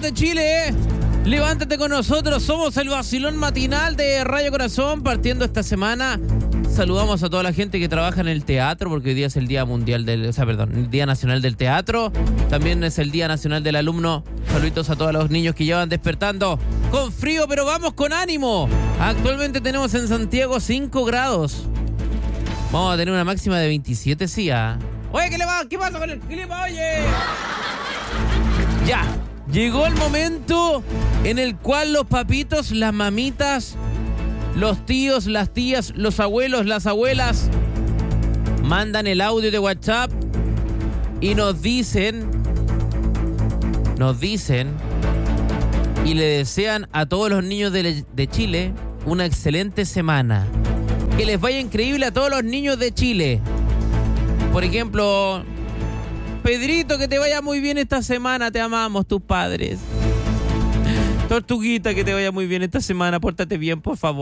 Levántate, Chile, levántate con nosotros. Somos el vacilón matinal de Radio Corazón. Partiendo esta semana, saludamos a toda la gente que trabaja en el teatro, porque hoy día es el Día Mundial el Día Nacional del Teatro. También es el Día Nacional del Alumno. Saluditos a todos los niños que llevan despertando con frío, pero vamos con ánimo. Actualmente tenemos en Santiago 5 grados. Vamos a tener una máxima de 27, sí. Oye, ¿qué pasa con el clima? Oye. Ya, llegó el momento en el cual los papitos, las mamitas, los tíos, las tías, los abuelos, las abuelas mandan el audio de WhatsApp y nos dicen y le desean a todos los niños de Chile una excelente semana. Que les vaya increíble a todos los niños de Chile. Por ejemplo, Pedrito, que te vaya muy bien esta semana, te amamos, tus padres. Tortuguita, que te vaya muy bien esta semana, pórtate bien, por favor.